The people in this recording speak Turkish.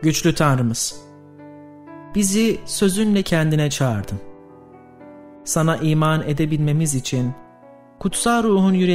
Güçlü Tanrımız, bizi sözünle kendine çağırdın. Sana iman edebilmemiz için kutsal ruhun